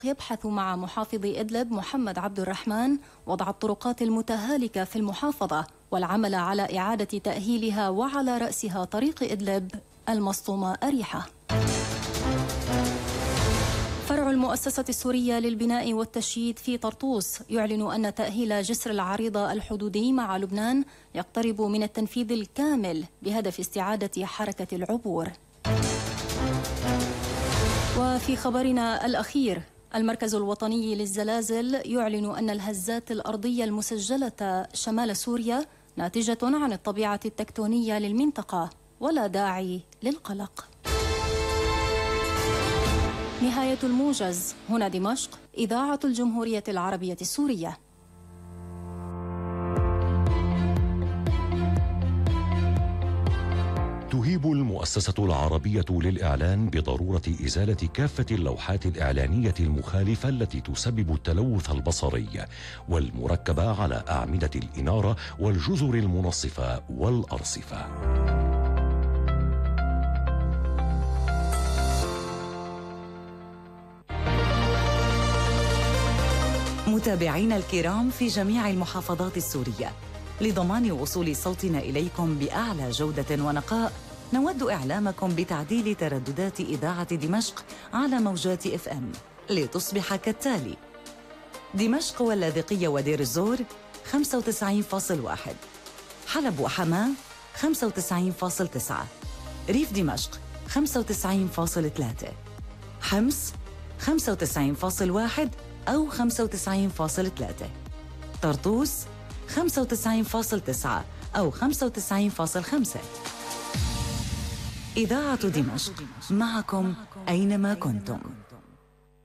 يبحث مع محافظ إدلب محمد عبد الرحمن وضع الطرقات المتهالكة في المحافظة والعمل على إعادة تأهيلها، وعلى رأسها طريق إدلب المصطومة أريحة. فرع المؤسسة السورية للبناء والتشييد في طرطوس يعلن أن تأهيل جسر العريضة الحدودي مع لبنان يقترب من التنفيذ الكامل بهدف استعادة حركة العبور. وفي خبرنا الأخير، المركز الوطني للزلازل يعلن أن الهزات الأرضية المسجلة شمال سوريا ناتجة عن الطبيعة التكتونية للمنطقة ولا داعي للقلق. نهاية الموجز، هنا دمشق، إذاعة الجمهورية العربية السورية. تهيب المؤسسة العربية للإعلان بضرورة إزالة كافة اللوحات الإعلانية المخالفة التي تسبب التلوث البصري والمركبة على أعمدة الإنارة والجزر المنصفة والأرصفة. متابعينا الكرام في جميع المحافظات السورية، لضمان وصول صوتنا إليكم بأعلى جودة ونقاء، نود إعلامكم بتعديل ترددات إذاعة دمشق على موجات FM لتصبح كالتالي: دمشق واللاذقية ودير الزور 95.1، حلب وحماة 95.9، ريف دمشق 95.3، حمص 95.1 أو 95.3، طرطوس 95.9 أو 95.5. إذاعة دمشق، معكم أينما كنتم.